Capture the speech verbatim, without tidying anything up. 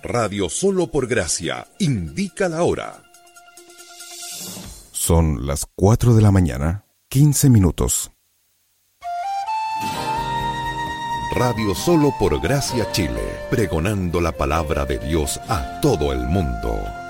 Radio Solo por Gracia indica la hora. Son las cuatro de la mañana, quince minutos. Radio Solo por Gracia Chile, pregonando la palabra de Dios a todo el mundo.